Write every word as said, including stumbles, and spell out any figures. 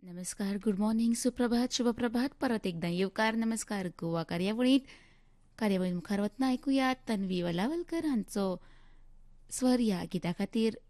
नमस्कार, good morning, सुप्रभात, शुभप्रभात. परत एकदा येवकार नमस्कार गोवा कार्यावळीत कार्यावळीत मुखार वतना ऐकुया तन्वी वलावलकर हांचो स्वर ह्या गिता खातीर